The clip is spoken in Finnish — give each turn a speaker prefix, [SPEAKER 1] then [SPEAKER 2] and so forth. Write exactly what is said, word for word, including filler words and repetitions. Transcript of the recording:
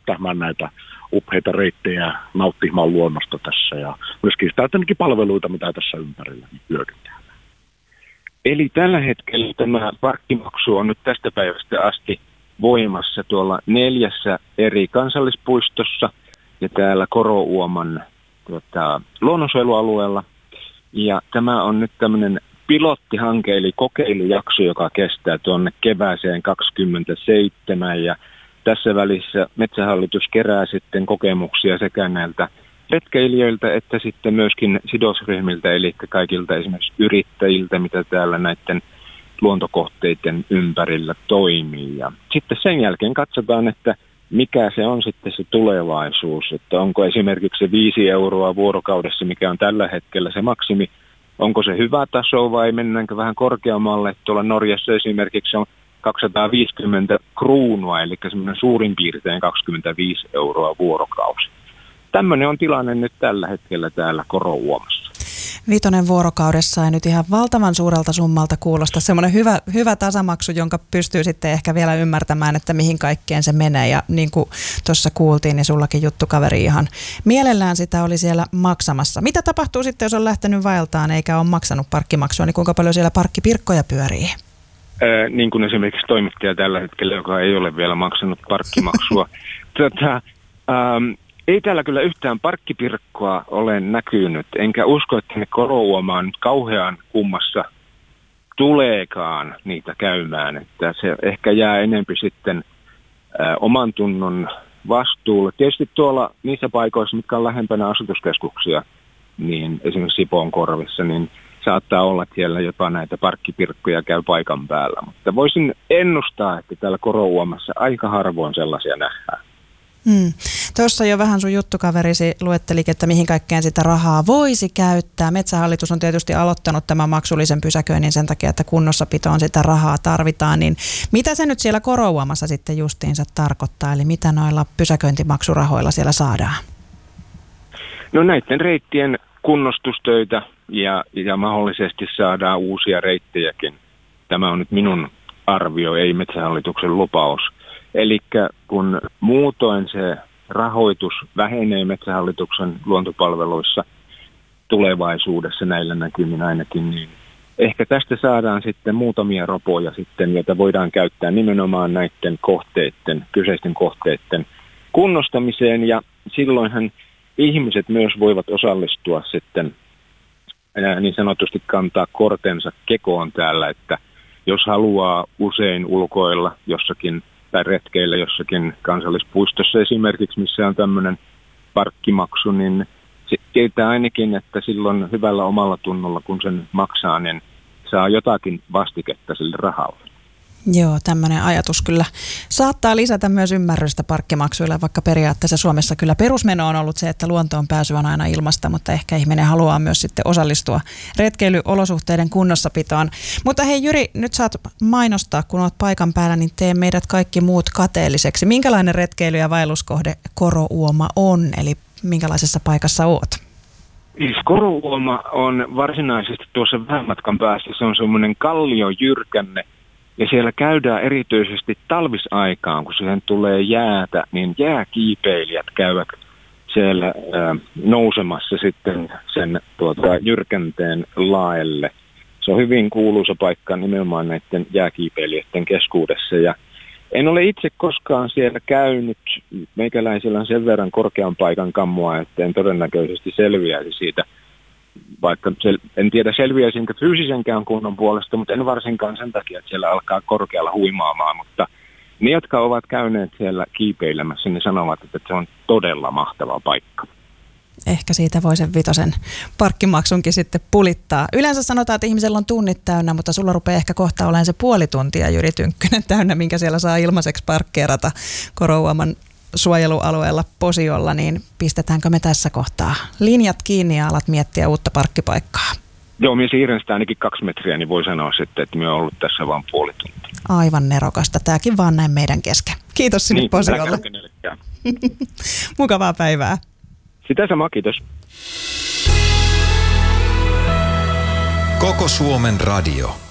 [SPEAKER 1] viettämään näitä upeita reittejä, nauttimaan luonnosta tässä ja myöskin sitä jotenkin palveluita, mitä tässä ympärillä hyödyntää.
[SPEAKER 2] Eli tällä hetkellä tämä parkkimaksu on nyt tästä päivästä asti voimassa tuolla neljässä eri kansallispuistossa ja täällä Korouoman tuota, luonnonsuojelualueella. Ja tämä on nyt tämmöinen pilottihanke eli kokeilujakso, joka kestää tuonne kevääseen kaksikymmentäseitsemän ja tässä välissä Metsähallitus kerää sitten kokemuksia sekä näiltä retkeilijöiltä että sitten myöskin sidosryhmiltä, eli kaikilta esimerkiksi yrittäjiltä, mitä täällä näiden luontokohteiden ympärillä toimii. Ja sitten sen jälkeen katsotaan, että mikä se on sitten se tulevaisuus, että onko esimerkiksi se viisi euroa vuorokaudessa, mikä on tällä hetkellä se maksimi, onko se hyvä taso vai mennäänkö vähän korkeammalle. Tuolla Norjassa esimerkiksi on kaksisataaviisikymmentä kruunua, eli semmoinen suurin piirtein kaksikymmentäviisi euroa vuorokausi. Tämmöinen on tilanne nyt tällä hetkellä täällä Korouomassa.
[SPEAKER 3] Viitonen vuorokaudessa ei nyt ihan valtavan suurelta summalta kuulosta. Semmoinen hyvä, hyvä tasamaksu, jonka pystyy sitten ehkä vielä ymmärtämään, että mihin kaikkeen se menee. Ja niin kuin tuossa kuultiin, niin sullakin juttukaveri ihan mielellään sitä oli siellä maksamassa. Mitä tapahtuu sitten, jos on lähtenyt vaeltaan eikä ole maksanut parkkimaksua, niin kuinka paljon siellä parkkipirkkoja pyörii?
[SPEAKER 2] Ää, niin kuin esimerkiksi toimittaja tällä hetkellä, joka ei ole vielä maksanut parkkimaksua. Tätä, ähm, Ei täällä kyllä yhtään parkkipirkkoa ole näkynyt, enkä usko, että ne Korouomaan nyt kauhean kummassa tuleekaan niitä käymään. Että se ehkä jää enempi sitten ä, oman tunnon vastuulle. Tietysti tuolla niissä paikoissa, mitkä on lähempänä asutuskeskuksia, niin esimerkiksi Sipoonkorvissa, niin saattaa olla, että siellä jopa näitä parkkipirkkoja käy paikan päällä. Mutta voisin ennustaa, että täällä Korouomassa aika harvoin sellaisia nähdään.
[SPEAKER 3] Hmm. Tuossa jo vähän sun juttukaverisi luettelikin, että mihin kaikkeen sitä rahaa voisi käyttää. Metsähallitus on tietysti aloittanut tämän maksullisen pysäköinnin sen takia, että kunnossapitoon sitä rahaa tarvitaan. Niin mitä se nyt siellä Korouomassa sitten justiinsa tarkoittaa? Eli mitä noilla pysäköintimaksurahoilla siellä saadaan?
[SPEAKER 2] No näiden reittien kunnostustöitä ja, ja mahdollisesti saadaan uusia reittejäkin. Tämä on nyt minun arvio, ei Metsähallituksen lupaus. Eli kun muutoin se rahoitus vähenee Metsähallituksen luontopalveluissa tulevaisuudessa näillä näkymin ainakin, niin ehkä tästä saadaan sitten muutamia ropoja sitten, joita voidaan käyttää nimenomaan näiden kohteiden, kyseisten kohteiden kunnostamiseen. Ja silloinhan ihmiset myös voivat osallistua sitten niin sanotusti kantaa kortensa kekoon täällä, että jos haluaa usein ulkoilla jossakin tai retkeillä jossakin kansallispuistossa esimerkiksi, missä on tämmöinen parkkimaksu, niin se tietää ainakin, että silloin hyvällä omalla tunnolla, kun sen maksaa, niin saa jotakin vastiketta sille rahalle.
[SPEAKER 3] Joo, tämmöinen ajatus kyllä saattaa lisätä myös ymmärrystä parkkimaksuille, vaikka periaatteessa Suomessa kyllä perusmeno on ollut se, että luontoon pääsy on aina ilmasta, mutta ehkä ihminen haluaa myös sitten osallistua retkeilyolosuhteiden kunnossapitoon. Mutta hei Jyri, nyt saat mainostaa, kun olet paikan päällä, niin tee meidät kaikki muut kateelliseksi. Minkälainen retkeily- ja vaelluskohde Korouoma on, eli minkälaisessa paikassa oot?
[SPEAKER 2] Korouoma on varsinaisesti tuossa vähän matkan päässä, se on semmoinen kalliojyrkänne. Ja siellä käydään erityisesti talvisaikaan, kun siihen tulee jäätä, niin jääkiipeilijät käyvät siellä ää, nousemassa sitten sen tuota, jyrkänteen laelle. Se on hyvin kuuluisa paikka nimenomaan näiden jääkiipeilijöiden keskuudessa. Ja en ole itse koskaan siellä käynyt. Meikäläisellä on sen verran korkean paikan kammua, että en todennäköisesti selviäisi siitä. Vaikka sel- en tiedä selviäisinkö fyysisenkään kunnon puolesta, mutta en varsinkaan sen takia, että siellä alkaa korkealla huimaamaan. Mutta ne, jotka ovat käyneet siellä kiipeilemässä, niin sanovat, että se on todella mahtava paikka.
[SPEAKER 3] Ehkä siitä voi sen vitosen parkkimaksunkin sitten pulittaa. Yleensä sanotaan, että ihmisellä on tunnit täynnä, mutta sulla rupeaa ehkä kohta olemaan se puoli tuntia, Jyri Tynkkynen, täynnä, minkä siellä saa ilmaiseksi parkkeerata Korouoman suojelualueella Posiolla, niin pistetäänkö me tässä kohtaa linjat kiinni ja alat miettiä uutta parkkipaikkaa?
[SPEAKER 2] Joo, minä siirrän sitä ainakin kaksi metriä, niin voi sanoa sitten, että minä olen ollut tässä vain puoli tuntia.
[SPEAKER 3] Aivan nerokasta. Tämäkin vaan näin meidän kesken. Kiitos sinne niin, Posiolle. Mukavaa päivää.
[SPEAKER 2] Sitä sama, kiitos.
[SPEAKER 4] Koko Suomen radio.